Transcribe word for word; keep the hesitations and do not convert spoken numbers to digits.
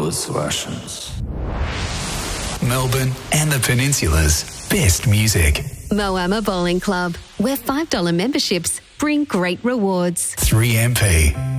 Lawless Russians. Melbourne and the Peninsula's best music. Moama Bowling Club, where five dollars memberships bring great rewards. three M P.